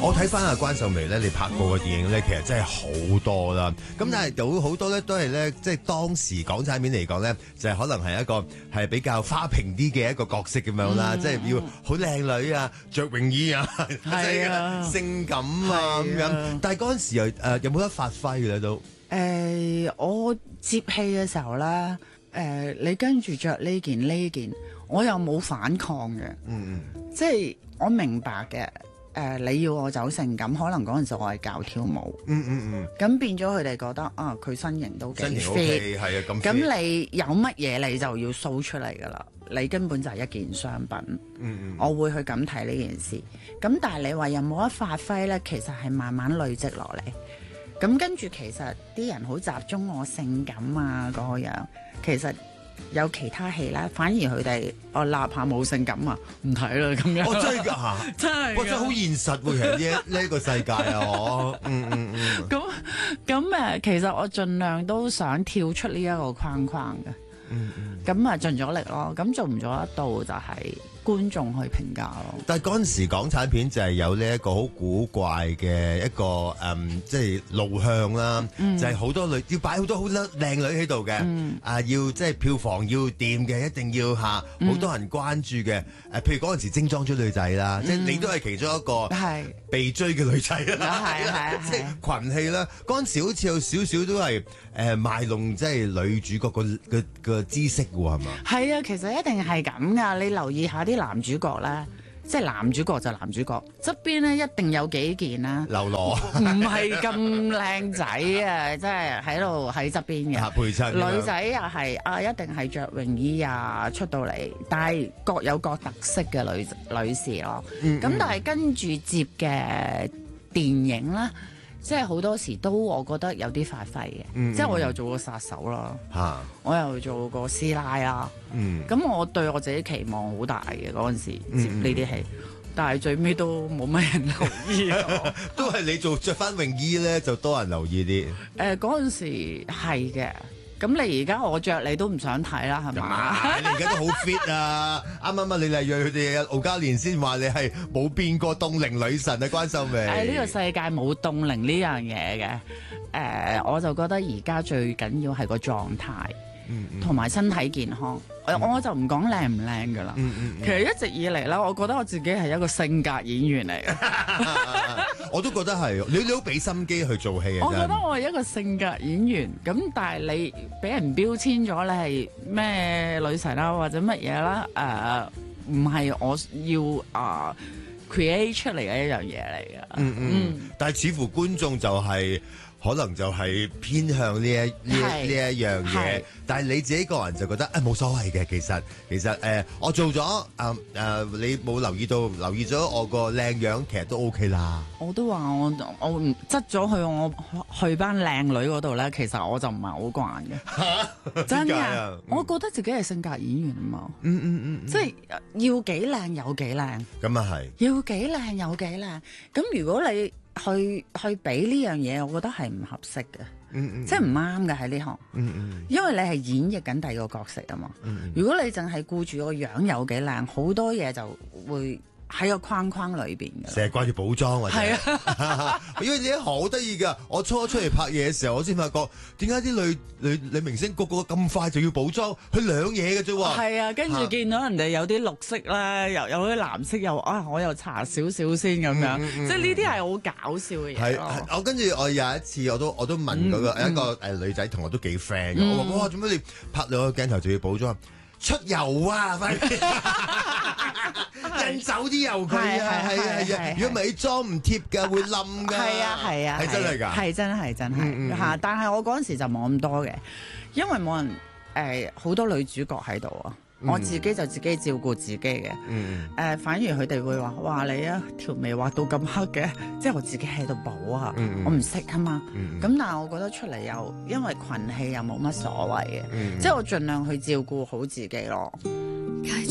我睇翻阿關秀眉咧，你拍過嘅電影咧，其實真係好多啦。咁但係有好多咧，都係咧，即係當時港產片嚟講咧，就係可能係一個係比較花瓶啲嘅一個角色咁樣啦，即係要好靚女啊，着泳衣啊，係啊，性感啊咁樣。但係嗰陣時又有冇得發揮嘅咧都？ 我接戲嘅時候咧，你跟住着呢件，我又冇反抗嘅。即係我明白嘅。你要我走性感，可能嗰陣時我係教跳舞。咁變咗佢哋覺得啊，佢身形都幾 fit， 係啊咁。咁你有乜嘢你就要 show 出嚟㗎啦，你根本就係一件商品。我會去咁睇呢件事。咁但係你話有冇得發揮咧？其實係慢慢累積落嚟。咁跟住其實啲人好集中我性感啊嗰個樣，其實。有其他戲咧，反而佢哋立下冇性感啊，唔睇啦咁樣。 真係㗎，真係，真係好現實喎！其實呢個世界啊，我咁其實我盡量都想跳出呢一個框框嘅。咁盡咗力咯，咁做唔做得到就係觀眾去評價咯。 但係嗰陣時港產片就係有呢一個好古怪嘅一個即係路向啦，就係好多女要擺好多好靚女喺度嘅，要即係票房要掂嘅，一定要好多人關注嘅。譬如嗰陣時精裝追女仔啦，即係你都係其中一個被追嘅女仔啦，即係群戲啦。嗰陣時好似有少少都係賣弄即係女主角個知識喎，係嘛？ 係啊，其實一定係咁噶。你留意下啲男主角咧，即係男主角就男主角，側邊咧一定有幾件啦。 流羅唔係咁靚仔啊，即係喺度喺側邊嘅陪襯。 女仔又係一定係着泳衣啊出到嚟，但係各有各特色嘅女士咯。咁但係跟住接嘅電影啦。即係好多時都我覺得有啲發揮嘅，即係我又做過殺手啦，我又做過師奶啦，咁我對我自己期望好大嘅嗰陣時接呢啲戲，但係最尾都冇乜人留意都係你着翻泳衣咧就多人留意啲。 嗰陣時係嘅。咁你而家我着你都唔想睇啦，係嘛？ 你而家都好 fit 啊！啱李麗蕊佢哋敖嘉年先話你係冇變過凍齡女神啊，關秀眉。 呢個世界冇凍齡呢樣嘢嘅，我就覺得而家最緊要係個狀態，同埋身體健康。我就唔講靚唔靚噶啦。其實一直以嚟咧，我覺得我自己係一個性格演員嚟嘅。 我都覺得係，你都俾心機去做戲啊！ 我覺得我係一個性格演員，咁但係你俾人標籤咗你係咩女神啦，或者乜嘢啦？唔係我要create 出嚟嘅一樣嘢嚟嘅。 但係似乎觀眾就係。可能就係偏向呢一樣嘢，但係你自己個人就覺得冇所謂嘅。其實我做咗你冇留意咗我個靚樣，其實都 OK 啦。 我都話我執咗去我去班靚女嗰度咧，其實我就唔係好慣嘅。真嘅，我覺得自己係性格演員啊嘛。即係要幾靚有幾靚。咁啊係。要幾靚有幾靚。咁如果你去俾呢樣嘢，我覺得係唔合適嘅，即係唔啱嘅喺呢行，因為你係演繹緊第二個角色啊嘛。如果你淨係顧住個樣有幾靚，好多嘢就會喺個框框裏邊嘅， 成日掛住補妝或者係啊，因為你好得意噶。我初出嚟拍嘢嘅時候，我先發覺點解啲女明星個個咁快就要補妝，佢兩嘢嘅啫喎。係啊，跟住見到人哋有啲綠色啦，又有啲藍色，又我又搽少少先咁樣，即係呢啲係好搞笑嘅嘢。係，我跟住我有一次我都問嗰個一個女仔同學都幾 friend 嘅，我話哇，做咩你拍兩個鏡頭就要補妝？出油啊！快印走啲油佢啊！係啊！如果唔係你妝唔貼㗎，會冧㗎。係啊！係真係㗎。係真係嚇！但係我嗰陣時就冇咁多嘅，因為冇人好多女主角喺度啊。我自己就自己照顧自己嘅，反而佢哋會話：哇，你條眉畫到咁黑嘅，即係我自己喺度補啊，我唔識啊嘛。咁但係我覺得出嚟又因為群戲又冇乜所謂嘅，即係我盡量去照顧好自己咯。